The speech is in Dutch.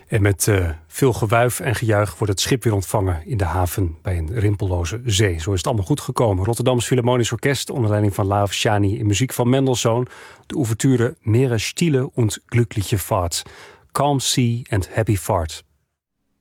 En met veel gewuif en gejuich wordt het schip weer ontvangen in de haven bij een rimpelloze zee. Zo is het allemaal goed gekomen. Rotterdams Philharmonisch Orkest onder leiding van Laaf Shani in muziek van Mendelssohn. De ouverture Meere Stille und glückliche Fahrt. Calm Sea and Happy Fart.